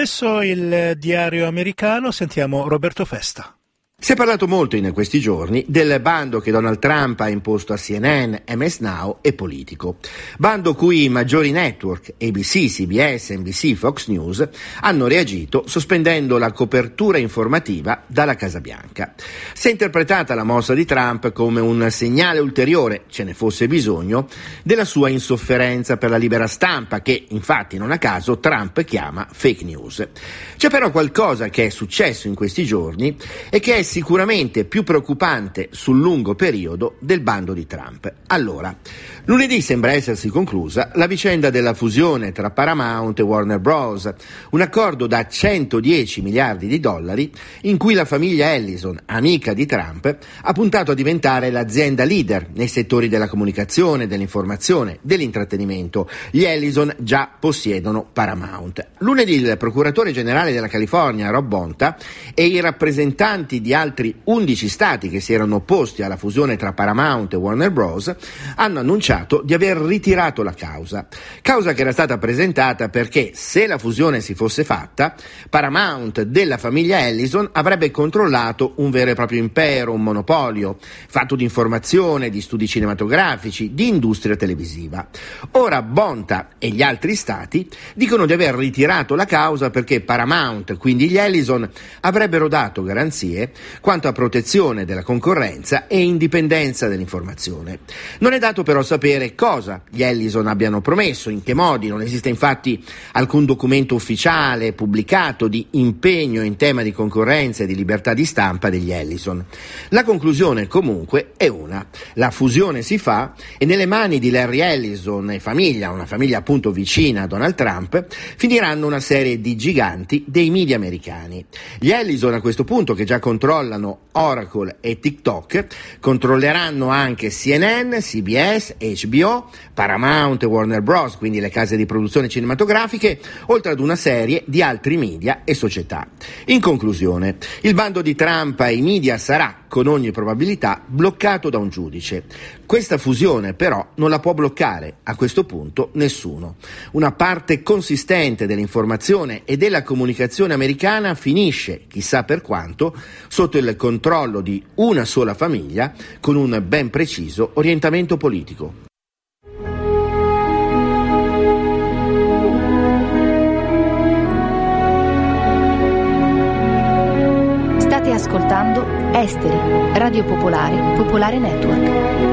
Adesso il diario americano, sentiamo Roberto Festa. Si è parlato molto in questi giorni del bando che Donald Trump ha imposto a CNN, MS Now e Politico. Bando cui i maggiori network, ABC, CBS, NBC, Fox News, hanno reagito sospendendo la copertura informativa dalla Casa Bianca. Si è interpretata la mossa di Trump come un segnale ulteriore, ce ne fosse bisogno, della sua insofferenza per la libera stampa che, infatti, non a caso Trump chiama fake news. C'è però qualcosa che è successo in questi giorni e che è sicuramente più preoccupante sul lungo periodo del bando di Trump. Allora, lunedì sembra essersi conclusa la vicenda della fusione tra Paramount e Warner Bros., un accordo da 110 miliardi di dollari in cui la famiglia Ellison, amica di Trump, ha puntato a diventare l'azienda leader nei settori della comunicazione, dell'informazione, dell'intrattenimento. Gli Ellison già possiedono Paramount. Lunedì il procuratore generale della California, Rob Bonta, e i rappresentanti di altri 11 stati che si erano opposti alla fusione tra Paramount e Warner Bros. Hanno annunciato di aver ritirato la causa che era stata presentata perché se la fusione si fosse fatta, Paramount della famiglia Ellison avrebbe controllato un vero e proprio impero, un monopolio, fatto di informazione, di studi cinematografici, di industria televisiva. Ora Bonta e gli altri stati dicono di aver ritirato la causa perché Paramount, quindi gli Ellison, avrebbero dato garanzie quanto a protezione della concorrenza e indipendenza dell'informazione. Non è dato però sapere cosa gli Ellison abbiano promesso, in che modi, non esiste infatti alcun documento ufficiale pubblicato di impegno in tema di concorrenza e di libertà di stampa degli Ellison. La conclusione comunque è una: la fusione si fa e nelle mani di Larry Ellison e famiglia, una famiglia appunto vicina a Donald Trump, finiranno una serie di giganti dei media americani. Gli Ellison a questo punto, che già controllano Oracle e TikTok, controlleranno anche CNN, CBS, HBO, Paramount e Warner Bros., quindi le case di produzione cinematografiche, oltre ad una serie di altri media e società. In conclusione, il bando di Trump ai media sarà, con ogni probabilità, bloccato da un giudice. Questa fusione però non la può bloccare a questo punto nessuno. Una parte consistente dell'informazione e della comunicazione americana finisce, chissà per quanto, sotto il controllo di una sola famiglia con un ben preciso orientamento politico. State ascoltando Esteri, Radio Popolare, Popolare Network.